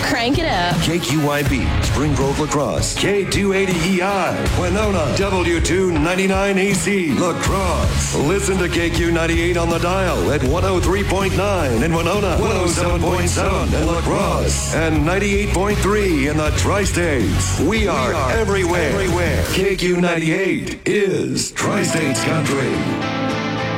Crank it up. KQYB, Spring Grove Lacrosse, K280EI, Winona, W299AC, Lacrosse. Listen to KQ98 on the dial at 103.9 in Winona, 107.7 in Lacrosse, and 98.3 in the Tri-States. We are everywhere. KQ98 is Tri-States Country.